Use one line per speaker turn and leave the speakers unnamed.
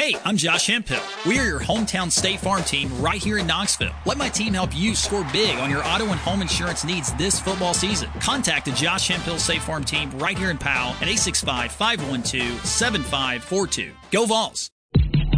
Hey, I'm Josh Hemphill. We are your hometown State Farm team right here in Knoxville. Let my team help you score big on your auto and home insurance needs this football season. Contact the Josh Hemphill State Farm team right here in Powell at 865-512-7542. Go Vols!